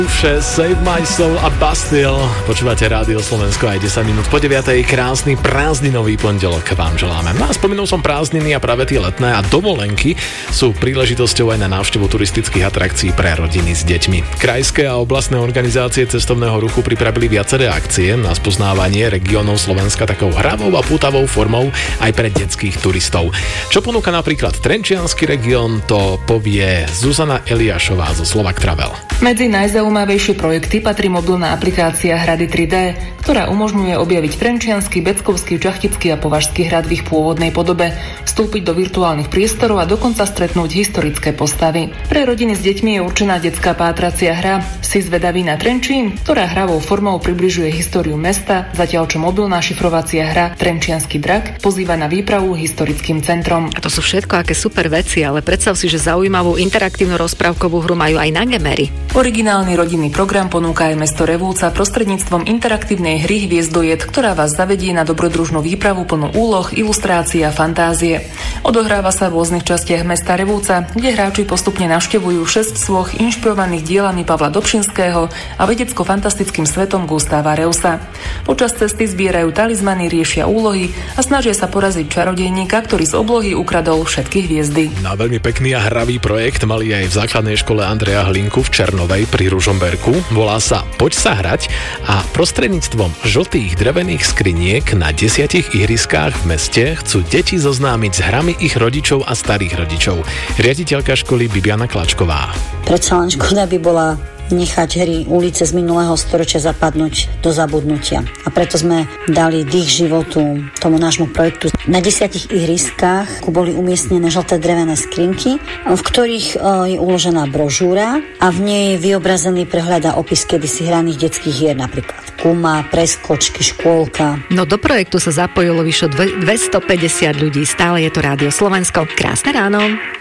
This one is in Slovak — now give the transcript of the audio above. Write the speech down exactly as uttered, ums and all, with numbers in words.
Save My Soul a Bastille. Počúvate Rádio Slovensko aj desať minút po deviatej. Krásny prázdninový pondelok vám želáme. No a spomenul som prázdniny a práve tie letné a dovolenky sú príležitosťou aj na návštevu turistických atrakcií pre rodiny s deťmi. Krajské a oblastné organizácie cestovného ruchu pripravili viaceré akcie na spoznávanie regiónov Slovenska takou hravou a pútavou formou aj pre detských turistov. Čo ponúka napríklad Trenčiansky región, to povie Zuzana Eliášová zo Slovak Travel. Medzi najzaujímavejšie projekty patrí mobilná aplikácia Hrady tri dé, ktorá umožňuje objaviť Trenčiansky, Beckovský, Čachtický a Považský hrad v ich pôvodnej podobe, vstúpiť do virtuálnych priestorov a dokonca stretnúť historické postavy. Pre rodiny s deťmi je určená detská pátracia hra Si zvedavý na Trenčín, ktorá hravou formou približuje históriu mesta, zatiaľ čo mobilná šifrovacia hra Trenčiansky drak pozýva na výpravu historickým centrom. A to sú všetko aké super veci, ale predstav si, že zaujímavú interaktívnu rozprávkovú hru majú aj na Gemery. Originálny rodinný program ponúka aj mesto Revúca prostredníctvom interaktívnej hry Hviezdojet, ktorá vás zavedie na dobrodružnú výpravu plnú úloh, ilustrácií a fantázie. Odohráva sa v rôznych častiach mesta Revúca, kde hráči postupne navštevujú šesť svoch inšpirovaných dielami Pavla Dobšinského a vedecko-fantastickým svetom Gustáva Reusa. Počas cesty zbierajú talizmany, riešia úlohy a snažia sa poraziť čarodejníka, ktorý z oblohy ukradol všetky hviezdy. Na veľmi pekný a hravý projekt mali aj v základnej škole Andreja Hlinku v Černovej pri Ružomberku. Volá sa Poď sa hrať a prostredníctvom žltých drevených skriniek na desiatich ihriskách v meste chcú deti zoznámiť s hrami ich rodičov a starých rodičov. Riaditeľka školy Bibiana Klačková. Predsa len škoda by bola nechať hry ulice z minulého storočia zapadnúť do zabudnutia. A preto sme dali dých životu tomu nášmu projektu. Na desiatich ihriskách boli umiestnené žlté drevené skrinky, v ktorých je uložená brožúra a v nej je vyobrazený prehľad a opis kedysi hraných detských hier, napríklad kuma, preskočky, škôlka. No do projektu sa zapojilo vyše dvestopäťdesiat ľudí. Stále je to Rádio Slovensko. Krásne ráno.